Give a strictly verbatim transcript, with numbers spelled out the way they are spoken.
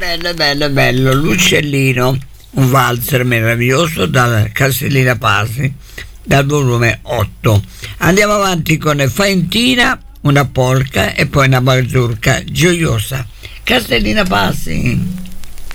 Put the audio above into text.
bello, bello, bello. L'uccellino, un valzer meraviglioso dalla Castellina Pasi, dal volume otto. Andiamo avanti con Faentina, una polca e poi una mazurka gioiosa. Castellina Pasi.